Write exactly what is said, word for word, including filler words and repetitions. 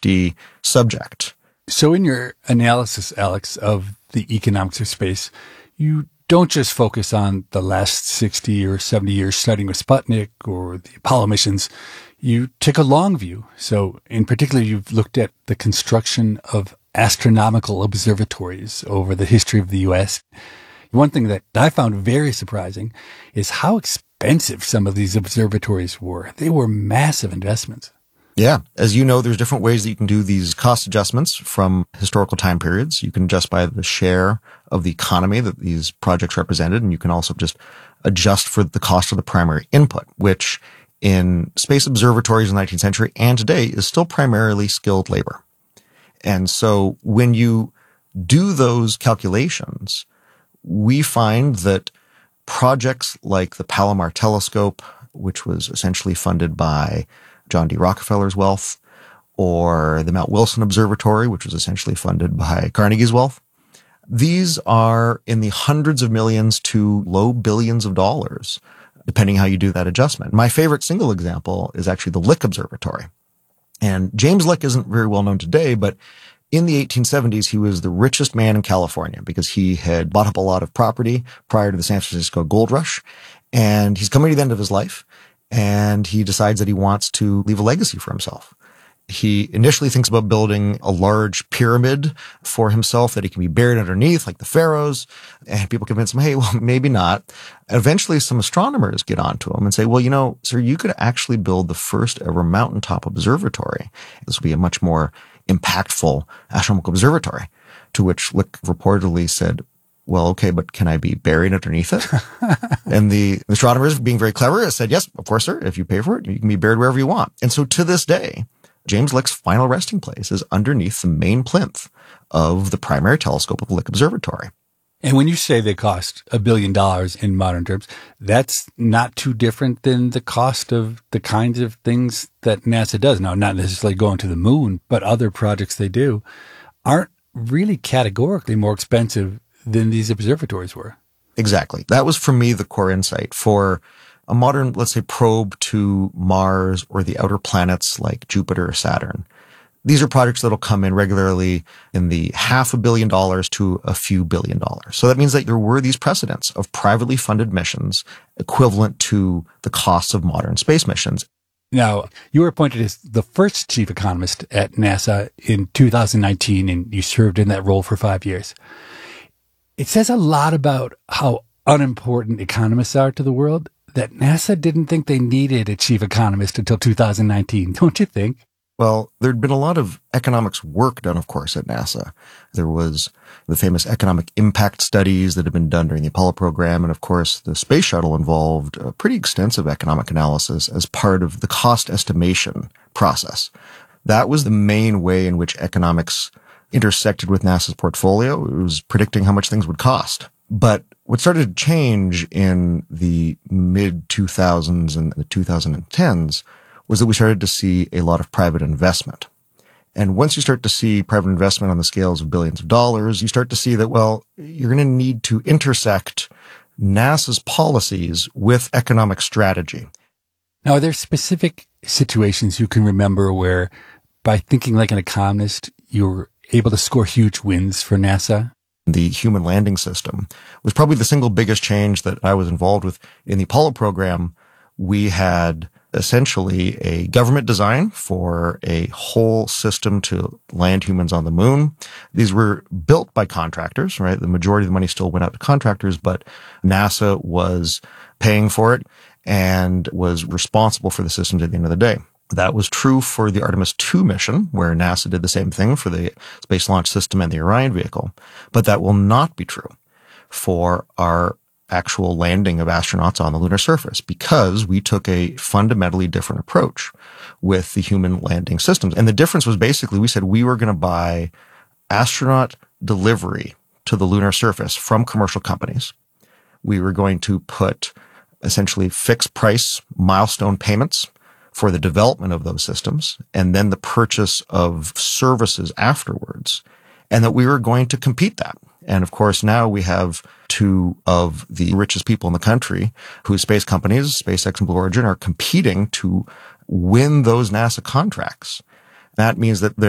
safety subject. So in your analysis, Alex, of the economics of space, you don't just focus on the last sixty or seventy years starting with Sputnik or the Apollo missions. You take a long view. So in particular, you've looked at the construction of astronomical observatories over the history of the U S. One thing that I found very surprising is how expensive some of these observatories were. They were massive investments. Yeah. As you know, there's different ways that you can do these cost adjustments from historical time periods. You can adjust by the share of the economy that these projects represented, and you can also just adjust for the cost of the primary input, which in space observatories in the nineteenth century and today is still primarily skilled labor. And so when you do those calculations, we find that projects like the Palomar Telescope, which was essentially funded by John D. Rockefeller's wealth, or the Mount Wilson Observatory, which was essentially funded by Carnegie's wealth, these are in the hundreds of millions to low billions of dollars, depending how you do that adjustment. My favorite single example is actually the Lick Observatory. And James Lick isn't very well known today, but in the eighteen seventies, he was the richest man in California because he had bought up a lot of property prior to the San Francisco gold rush. And he's coming to the end of his life, and he decides that he wants to leave a legacy for himself. He initially thinks about building a large pyramid for himself that he can be buried underneath, like the pharaohs. And people convince him, hey, well, maybe not. Eventually, some astronomers get onto him and say, well, you know, sir, you could actually build the first ever mountaintop observatory. This will be a much more impactful astronomical observatory. To which Lick reportedly said, well, okay, but can I be buried underneath it? And the astronomers, being very clever, said, yes, of course, sir. If you pay for it, you can be buried wherever you want. And so to this day, James Lick's final resting place is underneath the main plinth of the primary telescope of the Lick Observatory. And when you say they cost a billion dollars in modern terms, that's not too different than the cost of the kinds of things that NASA does. Now, not necessarily going to the moon, but other projects they do aren't really categorically more expensive than these observatories were. Exactly. That was, for me, the core insight. For a modern, let's say, probe to Mars or the outer planets like Jupiter or Saturn, these are projects that'll come in regularly in the half a billion dollars to a few billion dollars. So that means that there were these precedents of privately funded missions equivalent to the costs of modern space missions. Now, you were appointed as the first chief economist at NASA in two thousand nineteen, and you served in that role for five years. It says a lot about how unimportant economists are to the world that NASA didn't think they needed a chief economist until two thousand nineteen, don't you think? Well, there'd been a lot of economics work done, of course, at NASA. There was the famous economic impact studies that had been done during the Apollo program. And of course, the space shuttle involved a pretty extensive economic analysis as part of the cost estimation process. That was the main way in which economics intersected with NASA's portfolio. It was predicting how much things would cost. But what started to change in the mid two thousands and the twenty tens was that we started to see a lot of private investment. And once you start to see private investment on the scales of billions of dollars, you start to see that, well, you're going to need to intersect NASA's policies with economic strategy. Now, are there specific situations you can remember where, by thinking like an economist, you were able to score huge wins for NASA? The human landing system was probably the single biggest change that I was involved with in the Apollo program. We had essentially a government design for a whole system to land humans on the moon. These were built by contractors, right? The majority of the money still went out to contractors, but NASA was paying for it and was responsible for the systems at the end of the day. That was true for the Artemis two mission, where NASA did the same thing for the Space Launch System and the Orion vehicle. But that will not be true for our actual landing of astronauts on the lunar surface, because we took a fundamentally different approach with the human landing systems. And the difference was basically we said we were going to buy astronaut delivery to the lunar surface from commercial companies. We were going to put essentially fixed price milestone payments for the development of those systems, and then the purchase of services afterwards, and that we were going to compete that. And of course, now we have two of the richest people in the country whose space companies, SpaceX and Blue Origin, are competing to win those NASA contracts. That means that